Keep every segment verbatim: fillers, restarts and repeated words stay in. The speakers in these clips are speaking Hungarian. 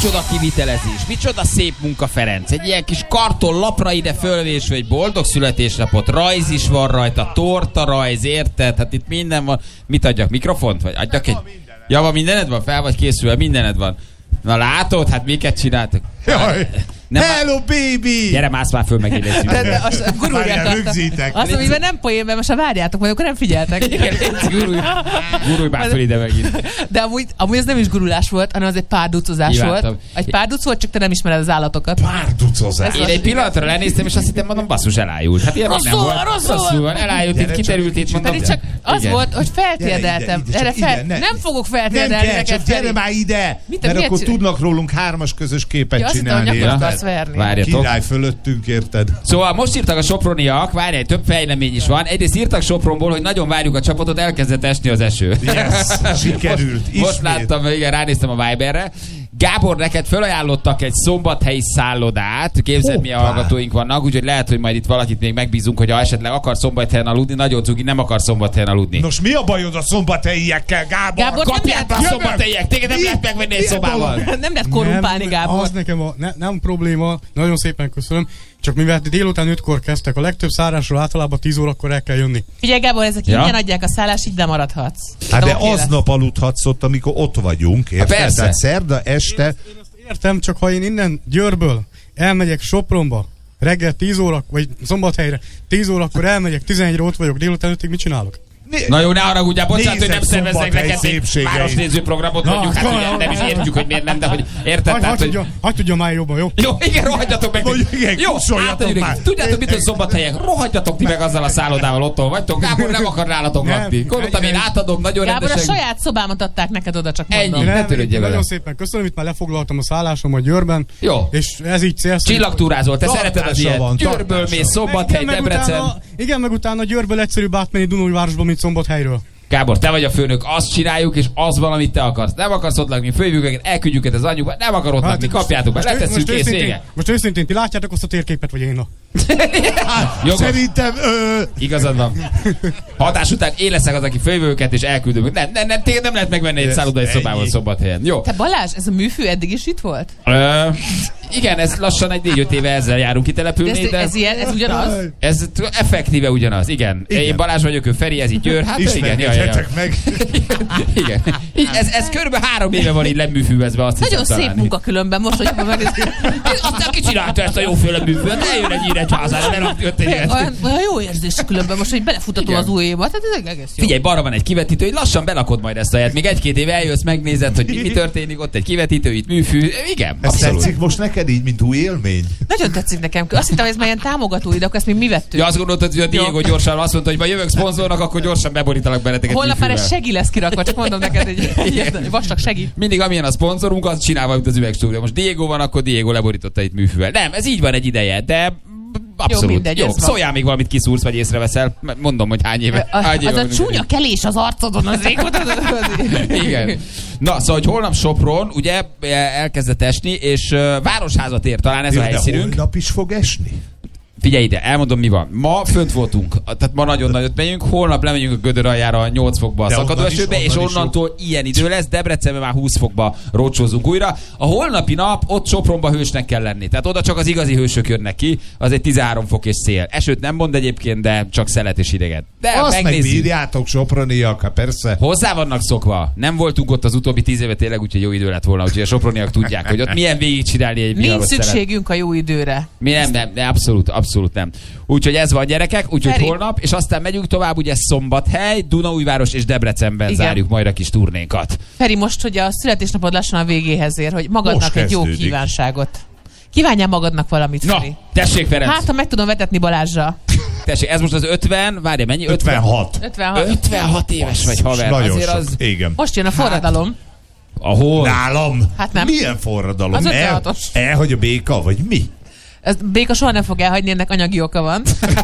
micsoda kivitelezés, micsoda szép munka, Ferenc. Egy ilyen kis karton lapra ide fölvésve egy boldog születésnapot, rajz is van rajta, torta rajz, érted? Hát itt minden van. Mit adjak, mikrofont? Vagy adjak egy... Ja, van mindened van? Fel vagy készülve? Mindened van. Na látod? Hát miket csináltak? Jaj. Nem hello, má... baby! Gyere, mász már föl, meg ide egy de, de azt rögzítek. Azt, amiben nem poénben, most ha várjátok, vagy akkor nem figyeltek. Igen, gurulj, gurulj már föl ide megint. De amúgy, amúgy ez nem is gurulás volt, hanem az egy párducozás volt. Egy párduc volt, csak te nem ismered az állatokat. Párducozás. Én egy pillanatra lenéztem, és azt hittem, mondom, basszus, elájult. Hát ilyen rosszul, nem volt. Rosszul, rosszul van. Elájult, itt kiterült, itt mondom. Pedig csak az igen. volt, hogy feltérdeltem. Erre fel... ne. Nem fogok feltérdelni neked, csak gyere már ide, mert akkor tudnak rólunk hármas közös képet csinálni. Király fölöttünk, érted? Szóval most írtak a soproniak, várj, több fejlemény is van. Egyrészt írtak Sopronból, hogy nagyon várjuk a csapatot, elkezdett esni az eső. Yes, sikerült. Most, most láttam, igen, ránéztem a Viberre. Gábor, neked felajánlottak egy szombathelyi szállodát. Képzeld, milyen hallgatóink vannak, úgyhogy lehet, hogy majd itt valakit még megbízunk, hogy ha esetleg akar szombathelyen aludni, nagyon cugi, nem akar szombathelyen aludni. Nos, mi a bajod a szombathelyiekkel, Gábor? Gábor, kapják be a szombathelyiek, téged nem lehet megvenni egy szobával. Nem lehet korrumpálni, Gábor. Az nekem a, ne, nem probléma, nagyon szépen köszönöm. Csak mivel délután ötkor kezdtek, a legtöbb szállásról általában tíz órakor el kell jönni. Figyelj, Gábor, ezek ja. ingyen adják a szállást, így nem maradhatsz. Hát de aznap aludhatsz ott, amikor ott vagyunk, érted? Tehát szerda este... Én, én azt értem, csak ha én innen Győrből elmegyek Sopronba, reggel tíz óra, vagy Szombathelyre tíz órakor elmegyek, tizenegyre ott vagyok, délután ötig mit csinálok? Na jó, ne haragudjál, bocsánat, hogy nem szerveznek neked egy városnéző programot, mondjuk, hát ugye nem is értjük, hogy miért nem, de hogy érted, tehát, hogy... Hadd tudja már jobban, jó? Jó, igen, rohadjatok meg. Jó, átadjuk. Tudjátok, mit, hogy Szombathelyek? Rohadjatok ti meg azzal a szállodával, otthon vagytok. Gábor nem akar nálatok lakni. Gondoltam, én átadom nagyon rendesen. Gábor, a saját szobámat adták neked oda, csak mondom. Ennyi, ne törődjél vele. Nagyon szépen köszönöm, itt már lefoglaltam a szállásom a Győrben. Jó. És ez így célszerű. Csillagtúrázol, te szereted az ilyen. Győrből mész, Szombathely, Debrecen. Igen, meg utána Győrből egyszerűbb átmenni Dunaújvárosba, mint Szombathelyről. Gábor, te vagy a főnök, azt csináljuk, és az van, amit te akarsz. Nem akarsz ott lakni, fölhívjuk őket, elküldjük őket az anyjukba, nem akar ott hát, lakni, kapjátok be, letesszük, kész, vége. Most őszintén, ti látjátok azt a térképet, vagy én? Jogos. Szerintem... Ö... Igazad van. Hatás után én leszek az, aki fölhívjuk őket, és elküldöm. Nem, nem, nem, téged nem lehet megvenni egy szállodai szobával Szombathelyen. Jó. Te Balázs, ez a műfű eddig is itt volt? Ö, igen, ez lassan egy négy-öt éve ezzel járunk kitelepülni. De ez, de... ez, ilyen, ez ugyanaz? Ez effektíve ugyanaz, igen. igen. Én Balázs vagyok, ő Feri, ez így Győr. Hát igen, jaj, jaj. meg. Igen. Ez, ez körülbelül három éve van így leműfűvezve, azt nagyon szép találni. Munka különben, most, hogy megnézni. Aztán ki csinálta ezt a jóféle műfűvet? Ne jön egy Nyíregyházára, ne rakj öt évet. Olyan, olyan jó érzés különben most, hogy belefutató az új évad. Hát ez egész jó. Figyelj, balra van egy kivetítő, hogy lassan belakod majd ezt a helyet. Még egy-két éve eljössz, megnézed, hogy mi, mi történik, ott egy kivetítő, itt műfű. Igen, ez tetszik most neked így, mint új élmény? Nagyon tetszik nekem. Azt hittem, hogy ez már ilyen támogató ide, akkor ezt még mi vettük. Ja, azt gondoltad, hogy a Diego gyorsan azt mondta, hogy ma jövök szponzornak, akkor gyorsan beborítalak benneteket. Holnap már egy segi lesz kirakva, csak mondom neked, egy, egy vastag segi. Mindig amilyen a szponzorunk, az csinálva, mint az üvegstúdió. Most Diego van, akkor Diego leborította itt műfűvel. Nem, ez így van egy ideje, de abszolút. Jó, mindegy, jó. Szóljál még valamit kiszúrsz, vagy észreveszel. Mondom, hogy hány éve. A, hány éve az a csúnya kelés az arcodon az régóta. Igen. Na, szóval, hogy holnap Sopron, ugye elkezdett esni, és uh, városházat ér, talán ez jó, a helyszínünk. De holnap is fog esni? Figyelj ide, elmondom mi van. Ma fönt voltunk, tehát ma nagyon nagyot megyünk, holnap lemegyünk a Gödör aljára nyolc fokba a szakadó esőbe, és onnantól is ilyen idő lesz, Debrecenben már húsz fokba rócsózunk újra. A holnapi nap ott Sopronba hősnek kell lenni, tehát oda csak az igazi hősök jönnek ki, az egy tizenhárom fok és szél. Esőt nem mond egyébként, de csak szelet és idegen. De azt megbírjátok, soproniak, persze. Hozzá vannak szokva. Nem voltunk ott az utóbbi tíz éve tényleg, úgyhogy jó idő lett volna, úgyhogy a soproniak tudják, hogy ott milyen végigcsinálni egy nincs szükségünk szelet. A jó időre. Mi nem, nem, nem, abszolút, abszolút nem. Úgyhogy ez van, gyerekek, úgyhogy Feri. Holnap, és aztán megyünk tovább, ugye Szombathely, Dunaújváros és Debrecenben igen. Zárjuk majd a kis turnénkat. Feri, most, hogy a születésnapod lassan a végéhez ér, hogy magadnak most egy jó kívánságot. Kívánjál magadnak valamit, na, Feri. Tessék, Ferenc. Hát, ha meg tudom vetetni Balázsra. Tessék, ez most az ötven, várj, mennyi? ötvenhat. ötvenhat. ötvenhat éves vagy, haver. Nagyon azért sok, az... igen. Most jön a forradalom. Hát, ahol? Nálam? Hát nem. Milyen forradalom? Az ötvenhatos. El, elhagy a béka, vagy mi? Ez Béka soha nem fog elhagyni, ennek anyagi oka van.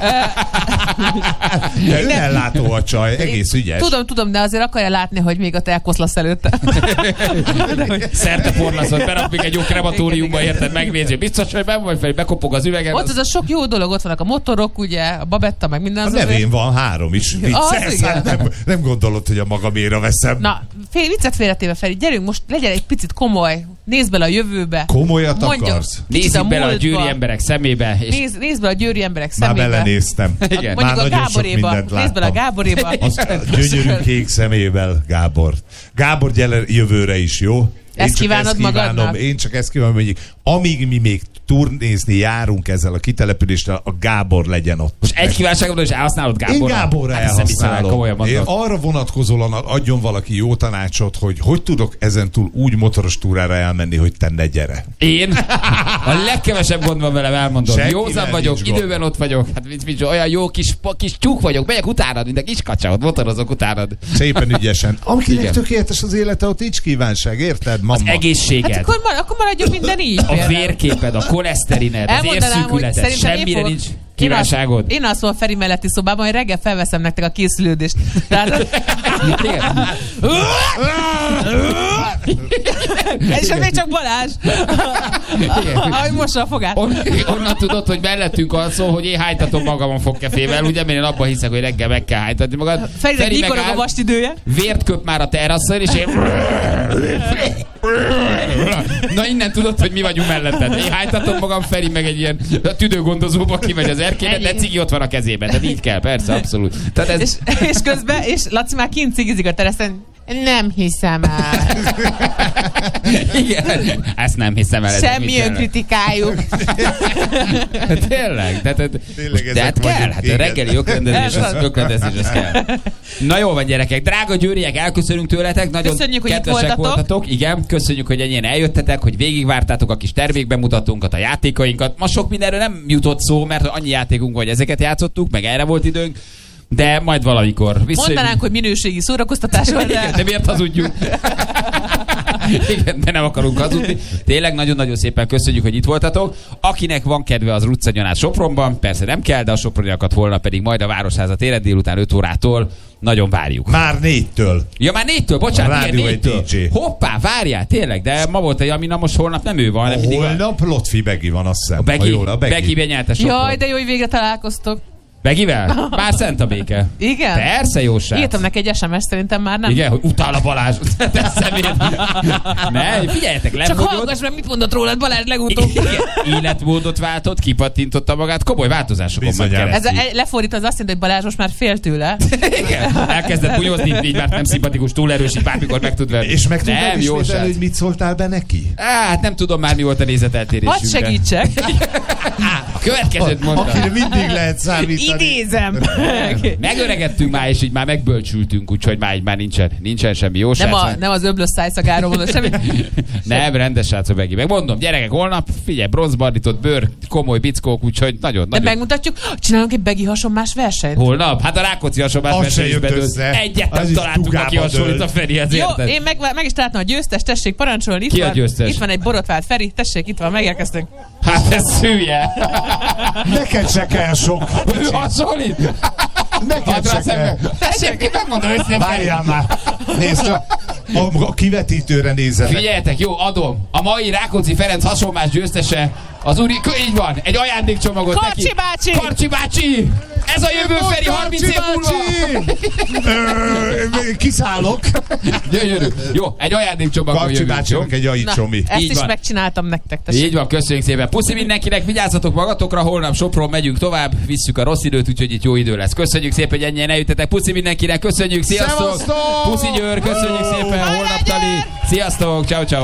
De ő ellátó a csaj, egész ügyes. Tudom, tudom, de azért akarja látni, hogy még a te elkoszlasz előtte. Szerte porlaszod, berak még egy jó krematóriumba, érted, megnézi. Biztos, hogy ben vagy fel, bekopog az üvegen. Ott az a sok jó dolog, ott vannak a motorok, ugye, a babetta, meg minden. A nevén van három is. Vicces, hát nem, nem gondolod, hogy a magaméra veszem. Na, fél, viccet félretéve, Feri, gyerünk most, legyen egy picit komoly. Nézd bele a jövőbe. Komolyat akarsz? Nézzük bele a győri emberek szemébe. És... Nézd, nézd bele a győri emberek szemébe. Már belenéztem. Igen. Mondjuk a Gáboréba. Nézd bele a Gáboréba. Az gyönyörű kék szemével, Gábor. Gábor, gyere jövőre is, jó? Ezt kívánod magadnak? Én csak ezt kívánom, hogy amíg mi még turnézni járunk ezzel a kitelepüléssel, a Gábor legyen ott. Most egy kívánságomra is elhasználod Gáborra? Én Gáborra hát elhasználom. Én arra vonatkozóan adjon valaki jó tanácsot, hogy hogy tudok ezentúl úgy motoros túrára elmenni, hogy te ne gyere. Én? A legkevesebb gond van velem, elmondom. Józan vagyok, időben gond. Ott vagyok. Hát mit, mit, olyan jó kis, kis tyúk vagyok, megyek utánad, mint a kis kacsa, ott motorozok utánad. Szépen ügyesen. Akinek tökéletes az élete, ott nincs kívánság, érted, mamma? Az egészséged. Hát akkor, akkor maradjon minden így. A vérképed, a koleszterined, az érszűkületed, semmire nincs kívánságod. Én alszom a Feri melletti szobában, hogy reggel felveszem nektek a készülődést. Tehát... És ez még csak Balázs. Ahogy mossa a fogát. On, onnan tudod, hogy mellettünk alszol, hogy én hánytatom magam a fogkefével, ugye, mert én abban hiszek, hogy reggel meg kell hánytatni magad. Ferinek Feri mikor a vast idője? Vért köp már a teraszon, és én... Na innen tudod, hogy mi vagyunk melletted. Én hánytatom magam, Feri meg egy ilyen tüdőgondozóba kimegy az erkélyre, de cigi ott van a kezében. Tehát így kell, persze, abszolút. Tehát ez... és, és közben, és Laci már kint cigizik a teraszen. Nem hiszem el. Igen, ezt nem hiszem el. Semmi önkritikájuk. Tényleg? De, de, Tényleg de hát kell, hát a reggeli ökrendezés, az ökrendezés, az kell. Na jó van, gyerekek, drága győriek, elköszönünk tőletek, nagyon köszönjük, kedvesek voltatok. Igen, köszönjük, hogy ennyien eljöttetek, hogy végigvártátok a kis termékbemutatónkat, a játékainkat. Ma sok mindenről nem jutott szó, mert annyi játékunk, hogy ezeket játszottuk, meg erre volt időnk. De majd valamikor. Visszajövünk. Mondanánk, hogy minőségi szórakoztatás van, de... Igen, de miért hazudjuk? Igen, de nem akarunk hazudni. Tényleg nagyon-nagyon szépen köszönjük, hogy itt voltatok. Akinek van kedve az Ruccanyonát Sopronban, persze nem kell, de a soproniakat holnap pedig majd a Városháza téren délután öt órától nagyon várjuk. Már négytől. Ja, már négytől, bocsánat, igen, négytől. Hoppá, várjál, tényleg, de ma volt egy, ami na most holnap nem ő van. A holnap Lotfi Begi van, azt hiszem. A Begi, jól, a Begi. Begi benyerte Sopron. Jaj, de jó, hogy végre találkoztok. Begivel? Már szent a béke. Igen? Persze, jó srác. Írtam neki egy es em es, szerintem már nem. Igen, hogy utál a Balázs. Te szemét. Ne, figyeljetek, lefogyott. Csak hallgass meg, mit mondott rólad Balázs legutóbb. Életmódot váltott, kipattintotta magát, komoly változásokon van keresztül. Ez a, lefordít az azt jelenti, hogy Balázs most már fél tőle. Igen, elkezdett bunyozni, így már nem szimpatikus, túl erős, így bármikor meg tud venni. És meg tudnád ismételni, hogy mit szóltál be neki? Hát nem tudom már, mi volt a nézeteltérésünk. Hadd segítsek. A következőt mondtam. Akire mindig lehet számítani. Idézem. Megöregettünk már, és így már megbölcsültünk, úgyhogy már így már nincsen, nincsen semmi jó nem, a, nem az öblös szájszagáról mondod semmi. Nem, rendes srácok Begi. Megmondom, gyerekek, holnap, figyelj, bronzbarnított bőr, komoly bickók, úgyhogy nagyon, de nagyon... megmutatjuk, csinálunk egy Begi hasonmás versenyt. Holnap? Hát a Rákóczi hasonlás verseny is bedőlt. Egyet nem találtuk, aki hasonlít a Ferihez, érted? Jó, én meg, meg is találtam a győztes, tessék parancsolni. Itt Ki van, a győztes? Itt van egy borotvált Feri, tessék, itt van, megérkeztünk. Hát ez szülje. Neked se kell sok. Ő hasonlít? Neked se kell. Tessék, ki megmondom őszintén. Várjál már. Nézd csak. A, a kivetítőre nézzenek. Figyeljetek, jó, adom. A mai Rákóczi Ferenc hasonlás győztese az úri... Így van, egy ajándékcsomagot Karcsi neki. bácsi! Karcsi bácsi! Ez a jövő Feri harminc év múlva! Kiszállok. Gyönyörű. Jó, egy ajándékcsomagot Karcsi bácsinak egy ajicsomi. Ezt így is van. Megcsináltam nektek. Tessék. Így van, köszönjük szépen. Puszi mindenkinek, vigyázzatok magatokra, holnap Sopron megyünk tovább, visszük a rossz időt, úgyhogy itt jó idő lesz. Köszönjük szépen, hogy ennyien eljöttetek. Puszi mindenkinek, köszönjük, sziasztok! Szevasztok! Puszi Győr, köszönjük szépen, holnap tali. Sziasztok, ciao ciao.